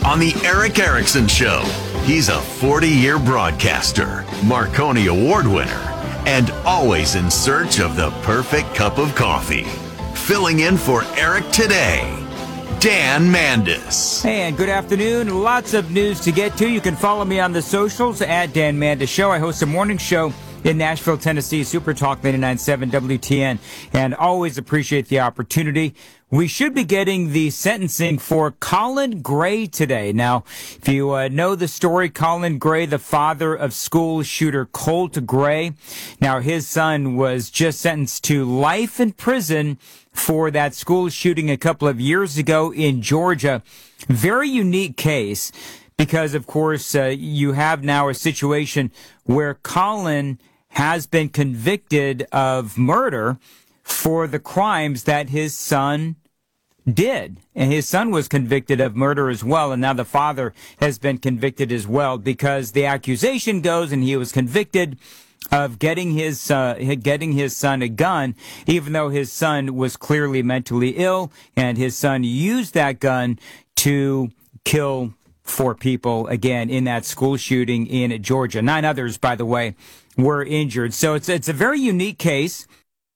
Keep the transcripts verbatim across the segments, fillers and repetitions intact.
on The Eric Erickson Show. He's a forty-year broadcaster, Marconi Award winner, and always in search of the perfect cup of coffee. Filling in for Eric today, Dan Mandis. Hey, and good afternoon. Lots of news to get to. You can follow me on the socials at Dan Mandis Show. I host a morning show in Nashville, Tennessee, Super Talk ninety-nine point seven W T N, and always appreciate the opportunity. We should be getting the sentencing for Colin Gray today. Now, if you uh, know the story, Colin Gray, the father of school shooter Colt Gray, now his son was just sentenced to life in prison for that school shooting a couple of years ago in Georgia. Very unique case because, of course, uh, you have now a situation where Colin has been convicted of murder for the crimes that his son did. And his son was convicted of murder as well, and now the father has been convicted as well because the accusation goes, and he was convicted of getting his uh, getting his son a gun, even though his son was clearly mentally ill, and his son used that gun to kill four people, again, in that school shooting in Georgia. Nine others, by the way, were injured. So it's it's a very unique case.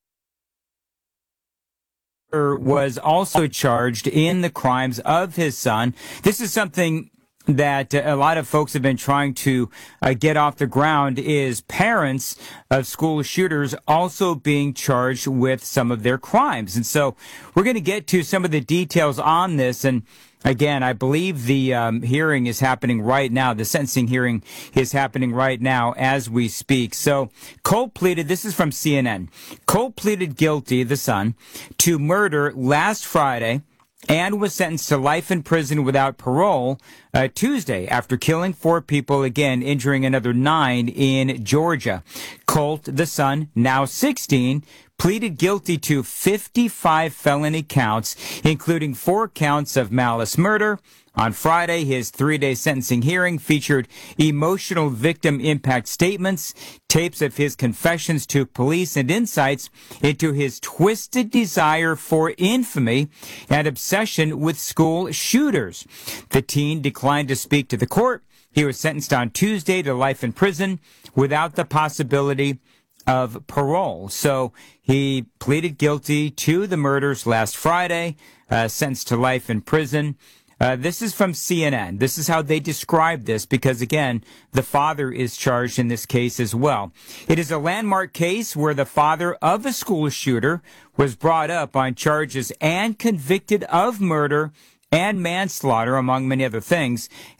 Was also charged in the crimes of his son. This is something that a lot of folks have been trying to uh, get off the ground, is parents of school shooters also being charged with some of their crimes. And so we're going to get to some of the details on this. And again, I believe the um, hearing is happening right now. The sentencing hearing is happening right now as we speak. So Colt pleaded, this is from C N N, Colt pleaded guilty, the son, to murder last Friday and was sentenced to life in prison without parole uh, Tuesday after killing four people, again injuring another nine in Georgia. Colt, the son, now sixteen, pleaded guilty to fifty-five felony counts, including four counts of malice murder. On Friday, his three-day sentencing hearing featured emotional victim impact statements, tapes of his confessions to police, and insights into his twisted desire for infamy and obsession with school shooters. The teen declined to speak to the court. He was sentenced on Tuesday to life in prison without the possibility of parole. So he pleaded guilty to the murders last Friday, uh, sentenced to life in prison. Uh, this is from C N N. This is how they describe this because, again, the father is charged in this case as well. It is a landmark case where the father of a school shooter was brought up on charges and convicted of murder and manslaughter, among many other things.